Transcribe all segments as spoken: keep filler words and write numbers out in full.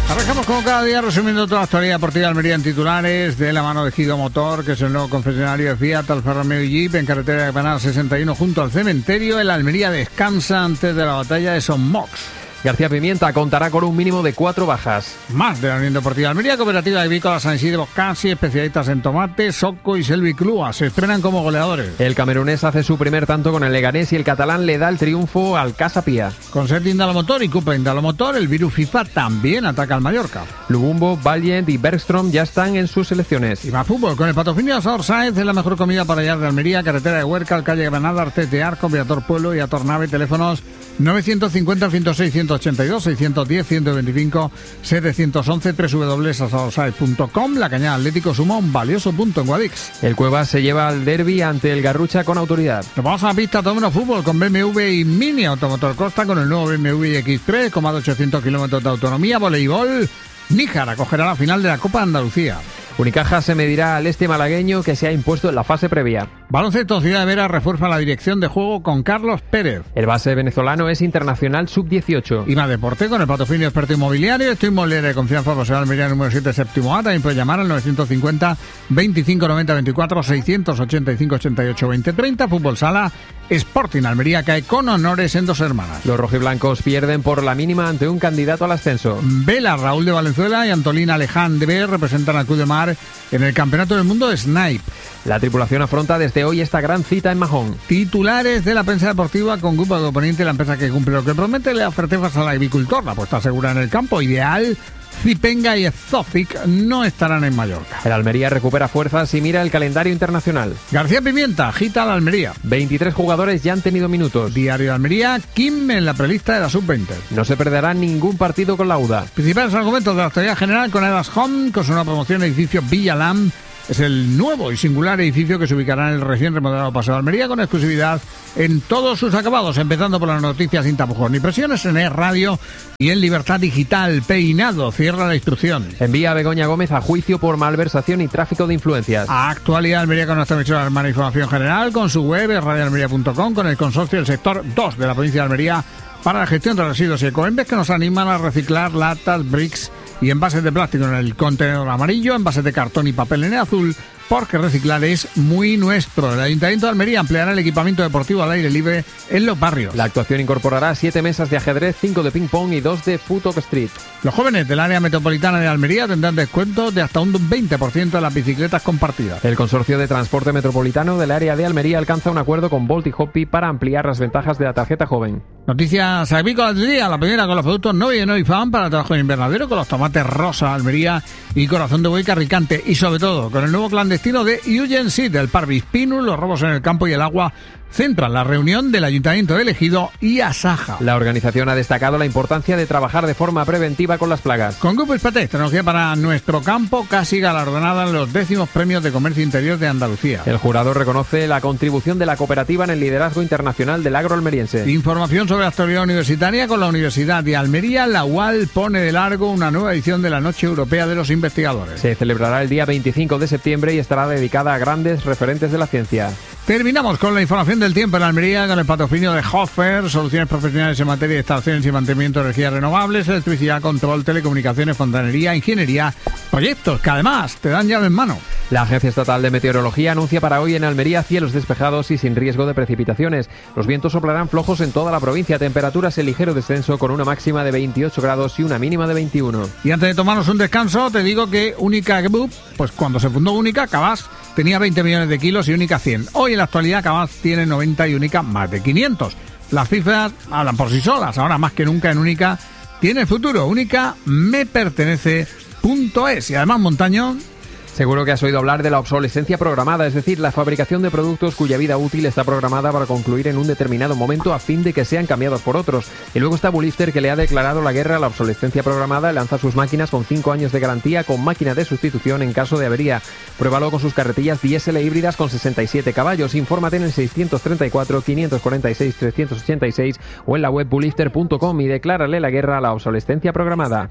Arrancamos como cada día resumiendo toda la actualidad deportiva de Almería en titulares, de la mano de Gido Motor, que es el nuevo concesionario de Fiat, Alfa Romeo y Jeep en carretera de Granada sesenta y uno junto al cementerio. El Almería descansa antes de la batalla de Son-Mox. García Pimienta contará con un mínimo de cuatro bajas. Más de la Unión Deportiva Almería, Cooperativa Agrícola San Isidro Casi, especialistas en tomate, Soco y Selviclúa se estrenan como goleadores. El camerunés hace su primer tanto con el Leganés y el catalán le da el triunfo al Casa Pía. Con Set Indalomotor y Copa Indalomotor, el virus FIFA también ataca al Mallorca. Lubumbo, Valiant y Bergstrom ya están en sus selecciones. Y más fútbol, con el patrocinio de Asador Sáenz, es la mejor comida para hallar de Almería, carretera de Huércal, calle Granada, Artes de Arco, Viator Pueblo y Atornave, teléfonos novecientos cincuenta, ciento seis, ciento ochenta y dos, seiscientos diez, ciento veinticinco, setecientos once, doble u doble u doble u punto asador sáenz punto com. La Cañada Atlético suma un valioso punto en Guadix. El Cuevas se lleva al derbi ante el Garrucha con autoridad. Nos vamos a la pista, todo menos fútbol, con B M W y Mini Automotor Costa, con el nuevo B M W X tres, con más de ochocientos kilómetros de autonomía. Voleibol, Níjar acogerá la final de la Copa de Andalucía. Unicaja se medirá al este malagueño, que se ha impuesto en la fase previa. Baloncesto, Ciudad de Vera refuerza la dirección de juego con Carlos Pérez. El base venezolano es internacional sub dieciocho. Y más deporte, con el patrocinio experto inmobiliario. Esto inmobiliaria de confianza, José Almería número siete, séptimo A. También puede llamar al novecientos cincuenta, veinticinco noventa veinticuatro, seiscientos ochenta y cinco ochenta y ocho veinte treinta. Fútbol Sala, Sporting Almería cae con honores en Dos Hermanas. Los rojiblancos pierden por la mínima ante un candidato al ascenso. Vela, Raúl de Valenzuela y Antolina Aleján de B representan al Club de Mar en el Campeonato del Mundo de Snipe. La tripulación afronta desde hoy esta gran cita en Mahón. Titulares de la prensa deportiva con Grupo de Oponente, la empresa que cumple lo que promete. Le ofrece al agricultor, la puesta segura en el campo ideal. Zipenga y Zofic no estarán en Mallorca. El Almería recupera fuerzas y mira el calendario internacional. García Pimienta agita la Almería. veintitrés jugadores ya han tenido minutos. Diario de Almería, Kim en la prelista de la sub veinte. No se perderá ningún partido con la U D A. Principales argumentos de la actualidad general con Edas Home, con su nueva promoción edificio Villalam. Es el nuevo y singular edificio que se ubicará en el recién remodelado Paseo de Almería, con exclusividad en todos sus acabados, empezando por las noticias sin tapujos ni presiones en E Radio y en Libertad Digital. Peinado cierra la instrucción. Envía a Begoña Gómez a juicio por malversación y tráfico de influencias. A Actualidad Almería con nuestra emisora Hermana Información General, con su web radio almería punto com, con el consorcio del sector dos de la provincia de Almería para la gestión de residuos y ecoembes, que nos animan a reciclar latas, bricks y envases de plástico en el contenedor amarillo, envases de cartón y papel en el azul, porque reciclar es muy nuestro. El Ayuntamiento de Almería ampliará el equipamiento deportivo al aire libre en los barrios. La actuación incorporará siete mesas de ajedrez, cinco de ping-pong y dos de Futok Street. Los jóvenes del área metropolitana de Almería tendrán descuento de hasta un veinte por ciento en las bicicletas compartidas. El Consorcio de Transporte Metropolitano del área de Almería alcanza un acuerdo con Bolt y Hoppy para ampliar las ventajas de la tarjeta joven. Noticias agrícolas del día. La primera con los productos Novi y Novi Fan para trabajo en invernadero, con los tomates rosa Almería y corazón de buey Carricante, y sobre todo con el nuevo clandestino de Eugen Seed, del Parvis Pinus. Los robos en el campo y el agua centran la reunión del Ayuntamiento de Ejido y Asaja. La organización ha destacado la importancia de trabajar de forma preventiva con las plagas. Con Grupo Hispatec, tecnología para nuestro campo, casi galardonada en los décimos premios de comercio interior de Andalucía. El jurado reconoce la contribución de la cooperativa en el liderazgo internacional del agro almeriense. Información sobre la actualidad universitaria con la Universidad de Almería. La U A L pone de largo una nueva edición de la Noche Europea de los Investigadores. Se celebrará el día veinticinco de septiembre y estará dedicada a grandes referentes de la ciencia. Terminamos con la información del tiempo en Almería, con el patrocinio de Hofer, soluciones profesionales en materia de instalaciones y mantenimiento de energías renovables, electricidad, control, telecomunicaciones, fontanería, ingeniería, proyectos que además te dan llave en mano. La Agencia Estatal de Meteorología anuncia para hoy en Almería cielos despejados y sin riesgo de precipitaciones. Los vientos soplarán flojos en toda la provincia, temperaturas en ligero descenso con una máxima de veintiocho grados y una mínima de veintiuno. Y antes de tomarnos un descanso, te digo que Única Group, pues cuando se fundó Única, Cabas tenía veinte millones de kilos y Única cien. Hoy en la actualidad Cabas tiene noventa y Única más de quinientos. Las cifras hablan por sí solas. Ahora más que nunca en Única tiene futuro. Única me pertenece punto es. Y además, Montaño, Seguro que has oído hablar de la obsolescencia programada, es decir, la fabricación de productos cuya vida útil está programada para concluir en un determinado momento a fin de que sean cambiados por otros. Y luego está Bullister, que le ha declarado la guerra a la obsolescencia programada, lanza sus máquinas con cinco años de garantía con máquina de sustitución en caso de avería. Pruébalo con sus carretillas diésel e híbridas con sesenta y siete caballos. Infórmate en el seiscientos treinta y cuatro, quinientos cuarenta y seis, trescientos ochenta y seis o en la web bullister punto com y declárale la guerra a la obsolescencia programada.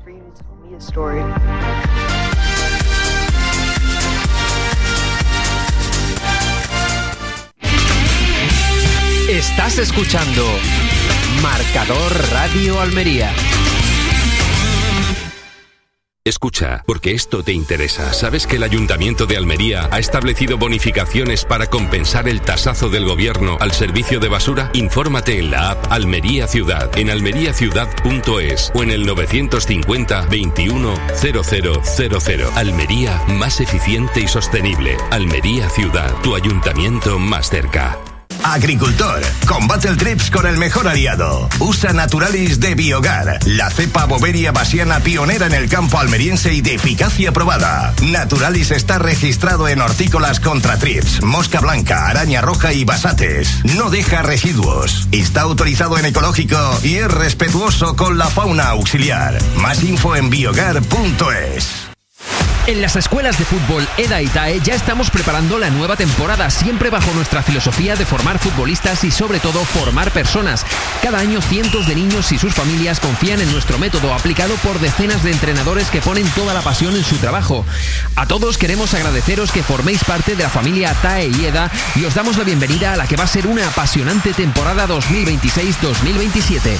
Estás escuchando Marcador Radio Almería. Escucha, porque esto te interesa. ¿Sabes que el Ayuntamiento de Almería ha establecido bonificaciones para compensar el tasazo del gobierno al servicio de basura? Infórmate en la app Almería Ciudad, en almería ciudad punto es o en el novecientos cincuenta veintiuno cero cero cero cero. Almería, más eficiente y sostenible. Almería Ciudad, tu ayuntamiento más cerca. Agricultor, combate el trips con el mejor aliado. Usa Naturalis de Biogar, la cepa boveria basiana pionera en el campo almeriense y de eficacia probada. Naturalis está registrado en hortícolas contra trips, mosca blanca, araña roja y basates. No deja residuos. Está autorizado en ecológico y es respetuoso con la fauna auxiliar. Más info en biogar punto es. En las escuelas de fútbol EDA y TAE ya estamos preparando la nueva temporada, siempre bajo nuestra filosofía de formar futbolistas y sobre todo formar personas. Cada año cientos de niños y sus familias confían en nuestro método, aplicado por decenas de entrenadores que ponen toda la pasión en su trabajo. A todos queremos agradeceros que forméis parte de la familia TAE y EDA y os damos la bienvenida a la que va a ser una apasionante temporada dos mil veintiséis dos mil veintisiete.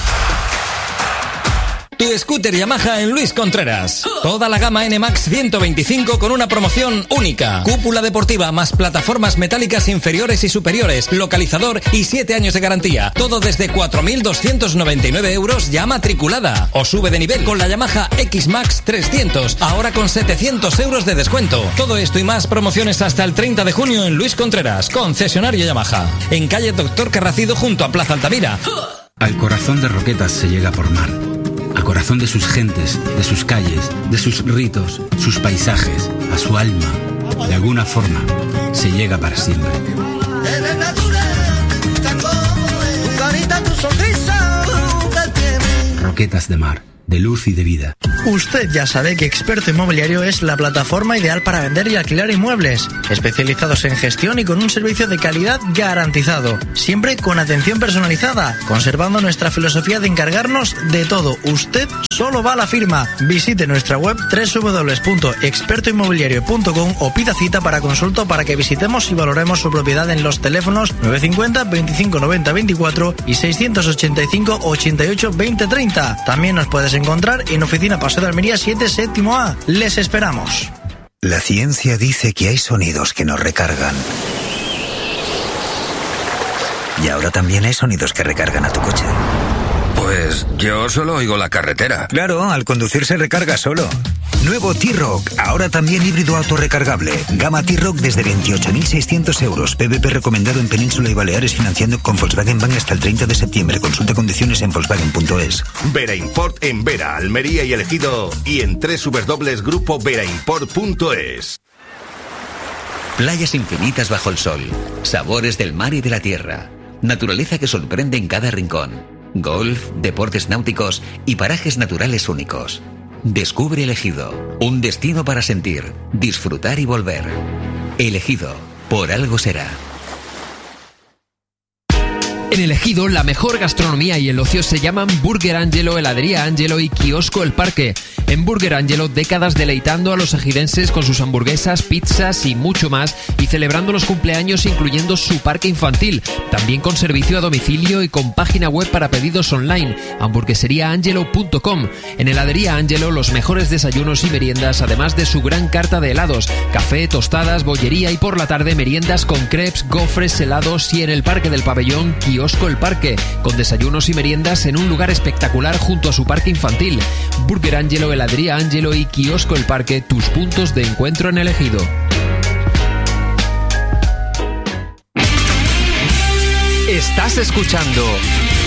Tu scooter Yamaha en Luis Contreras. Toda la gama N Max ciento veinticinco con una promoción única. Cúpula deportiva más plataformas metálicas inferiores y superiores, localizador y siete años de garantía. Todo desde cuatro mil doscientos noventa y nueve euros ya matriculada. O sube de nivel con la Yamaha X-Max trescientos, ahora con setecientos euros de descuento. Todo esto y más promociones hasta el treinta de junio en Luis Contreras, concesionario Yamaha. En calle Doctor Carracido junto a Plaza Altamira. Al corazón de Roquetas se llega por mar. Al corazón de sus gentes, de sus calles, de sus ritos, sus paisajes, a su alma. De alguna forma, se llega para siempre. Roquetas de mar, de luz y de vida. Usted ya sabe que Experto Inmobiliario es la plataforma ideal para vender y alquilar inmuebles, especializados en gestión y con un servicio de calidad garantizado, siempre con atención personalizada, conservando nuestra filosofía de encargarnos de todo. Usted solo va a la firma. Visite nuestra web doble u doble u doble u punto experto inmobiliario punto com o pida cita para consulta para que visitemos y valoremos su propiedad en los teléfonos nueve cinco cero, veinticinco noventa veinticuatro y seiscientos ochenta y cinco ochenta y ocho veinte treinta. También nos puedes encontrar en Oficina Paseo de Almería siete séptimo A. Les esperamos. La ciencia dice que hay sonidos que nos recargan. Y ahora también hay sonidos que recargan a tu coche. Pues yo solo oigo la carretera. Claro, al conducir se recarga solo. Nuevo T-Roc, ahora también híbrido autorrecargable. Gama T-Roc desde veintiocho mil seiscientos euros. P V P recomendado en Península y Baleares, financiando con Volkswagen Bank hasta el treinta de septiembre. Consulta condiciones en volkswagen punto es. Vera Import en Vera, Almería y El Ejido y en doble u doble u doble u punto grupo vera import punto es. Playas infinitas bajo el sol, sabores del mar y de la tierra, naturaleza que sorprende en cada rincón, golf, deportes náuticos y parajes naturales únicos. Descubre El Ejido, un destino para sentir, disfrutar y volver. El Ejido, por algo será. En El Ejido, la mejor gastronomía y el ocio se llaman Burger Angelo, Heladería Angelo y Kiosco El Parque. En Burger Angelo, décadas deleitando a los ejidenses con sus hamburguesas, pizzas y mucho más, y celebrando los cumpleaños incluyendo su parque infantil, también con servicio a domicilio y con página web para pedidos online, hamburguesería angelo punto com. En Heladería Angelo, los mejores desayunos y meriendas, además de su gran carta de helados, café, tostadas, bollería y por la tarde meriendas con crepes, gofres, helados, y en el Parque del Pabellón, Kiosco El Parque, con desayunos y meriendas en un lugar espectacular junto a su parque infantil. Burger Angelo, Heladería Angelo y Kiosco El Parque, tus puntos de encuentro en El Ejido. Estás escuchando